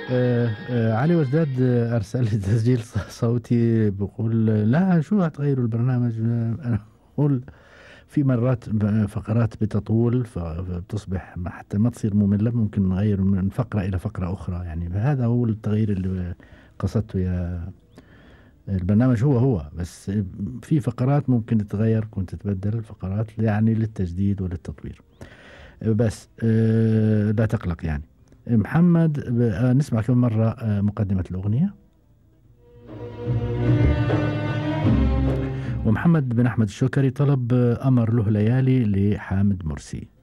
علي وجداد أرسل لي تسجيل صوتي بيقول لا شو هتغيروا البرنامج. أنا أقول في مرات فقرات بتطول فبتصبح حتى ما تصير مملة، ممكن نغير من فقرة إلى فقرة أخرى يعني. فهذا هو التغيير اللي قصدته يا البرنامج. هو بس في فقرات ممكن تتغير، كنت تتبدل الفقرات يعني للتجديد وللتطوير. بس لا تقلق يعني. محمد نسمع كم مرة مقدمة الأغنية. ومحمد بن أحمد الشوكري طلب قمر له ليالي لحامد مرسي.